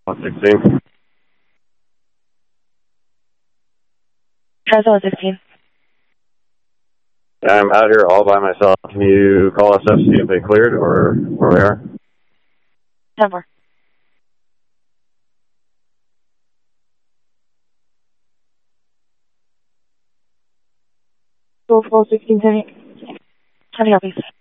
116. Tesla 16. I'm out here all by myself. Can you call us up, see if they cleared or where we are? 10-4. Go full 16, 10. 10 here, please.